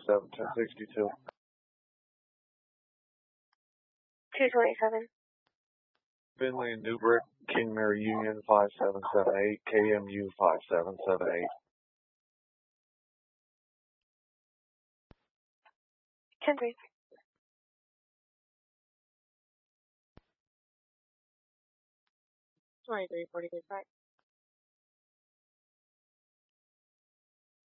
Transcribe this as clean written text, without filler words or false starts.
27, 1062. 227. Finley and Newbrick, King Mary Union 5778, KMU 5778. 10-3. 23, 43, 5.